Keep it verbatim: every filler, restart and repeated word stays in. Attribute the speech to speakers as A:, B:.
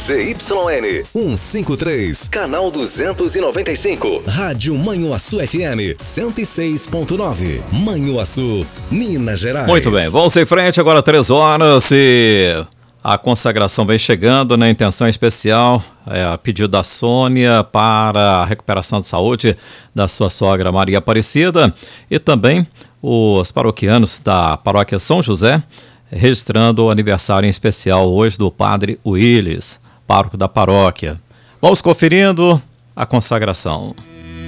A: Z Y N cento e cinquenta e três, canal duzentos e noventa e cinco. Rádio Manhuaçu F M cento e seis ponto nove. Manhuaçu, Minas Gerais.
B: Muito bem, vamos em frente agora, três horas e a consagração vem chegando, né? Intenção especial, é, a pedido da Sônia para a recuperação de saúde da sua sogra Maria Aparecida e também os paroquianos da paróquia São José, registrando o aniversário em especial hoje do padre Willis, pároco da paróquia. Vamos conferindo a consagração.